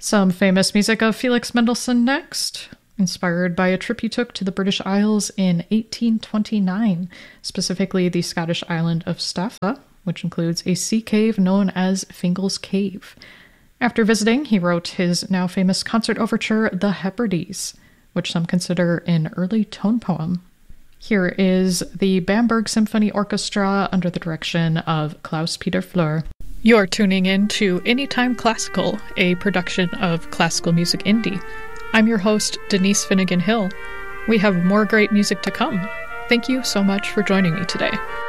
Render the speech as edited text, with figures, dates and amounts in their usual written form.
Some famous music of Felix Mendelssohn next, inspired by a trip he took to the British Isles in 1829, specifically the Scottish island of Staffa, which includes a sea cave known as Fingal's Cave. After visiting, he wrote his now famous concert overture, The Hebrides, which some consider an early tone poem. Here is the Bamberg Symphony Orchestra under the direction of Klaus-Peter Fleur. You're tuning in to Anytime Classical, a production of Classical Music Indie. I'm your host, Denise Finnegan Hill. We have more great music to come. Thank you so much for joining me today.